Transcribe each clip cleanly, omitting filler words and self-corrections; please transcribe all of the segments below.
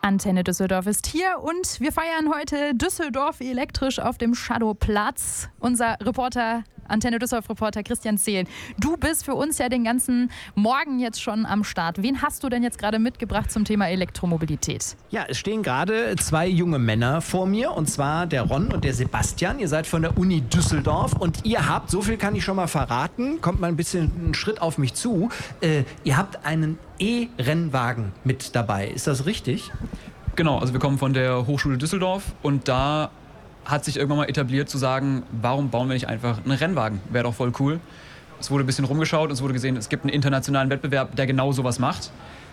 Antenne Düsseldorf ist hier und wir feiern heute Düsseldorf elektrisch auf dem Shadowplatz. Unser Reporter, Antenne Düsseldorf-Reporter Christian Zehlen. Du bist für uns ja den ganzen Morgen jetzt schon am Start. Wen hast du denn jetzt gerade mitgebracht zum Thema Elektromobilität? Ja, es stehen gerade zwei junge Männer vor mir, und zwar der Ron und der Sebastian. Ihr seid von der Uni Düsseldorf und ihr habt, so viel kann ich schon mal verraten, kommt mal ein bisschen einen Schritt auf mich zu, ihr habt einen E-Rennwagen mit dabei. Ist das richtig? Genau, also wir kommen von der Hochschule Düsseldorf und da hat sich irgendwann mal etabliert zu sagen, warum bauen wir nicht einfach einen Rennwagen? Wäre doch voll cool. Es wurde ein bisschen rumgeschaut und es wurde gesehen, es gibt einen internationalen Wettbewerb, der genau sowas macht.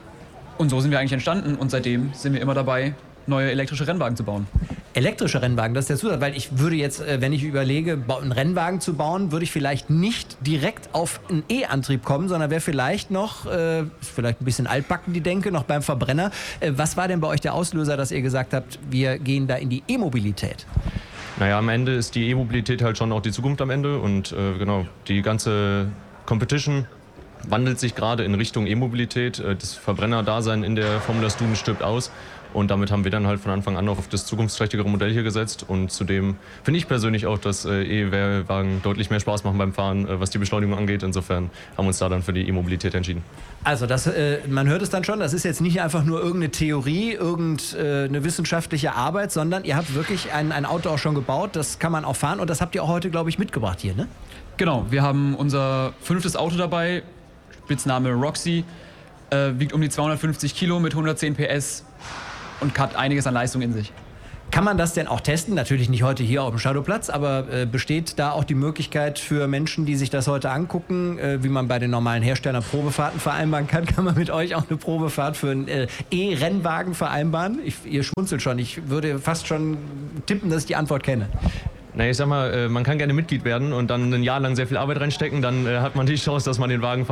Und so sind wir eigentlich entstanden und seitdem sind wir immer dabei, neue elektrische Rennwagen zu bauen. Elektrische Rennwagen, das ist der Zusatz, weil ich würde jetzt, wenn ich überlege, einen Rennwagen zu bauen, würde ich vielleicht nicht direkt auf einen E-Antrieb kommen, sondern wäre vielleicht noch, vielleicht ein bisschen altbacken die Denke, noch beim Verbrenner. Was war denn bei euch der Auslöser, dass ihr gesagt habt, wir gehen da in die E-Mobilität? Naja, am Ende ist die E-Mobilität halt schon auch die Zukunft am Ende und genau, die ganze Competition wandelt sich gerade in Richtung E-Mobilität. Das Verbrennerdasein in der Formula Student stirbt aus und damit haben wir dann halt von Anfang an auf das zukunftsträchtigere Modell hier gesetzt und zudem finde ich persönlich auch, dass E-Wagen deutlich mehr Spaß machen beim Fahren, was die Beschleunigung angeht. Insofern haben wir uns da dann für die E-Mobilität entschieden. Also man hört es dann schon, das ist jetzt nicht einfach nur irgendeine Theorie, irgendeine wissenschaftliche Arbeit, sondern ihr habt wirklich ein Auto auch schon gebaut, das kann man auch fahren und das habt ihr auch heute, glaube ich, mitgebracht hier, ne? Genau, wir haben unser 5. Auto dabei, Spitzname Roxy, wiegt um die 250 Kilo mit 110 PS und hat einiges an Leistung in sich. Kann man das denn auch testen? Natürlich nicht heute hier auf dem Shadowplatz, aber besteht da auch die Möglichkeit für Menschen, die sich das heute angucken, wie man bei den normalen Herstellern Probefahrten vereinbaren kann? Kann man mit euch auch eine Probefahrt für einen E-Rennwagen vereinbaren? Ihr schmunzelt schon. Ich würde fast schon tippen, dass ich die Antwort kenne. Na, ich sag mal, man kann gerne Mitglied werden und dann ein Jahr lang sehr viel Arbeit reinstecken, dann hat man die Chance, dass man den Wagen